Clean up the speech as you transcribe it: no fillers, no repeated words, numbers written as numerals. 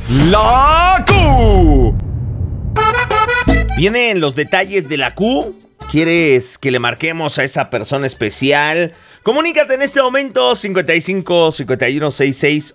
La Q. Vienen los detalles de la Q. ¿Quieres que le marquemos a esa persona especial? Comunícate en este momento 55 51 66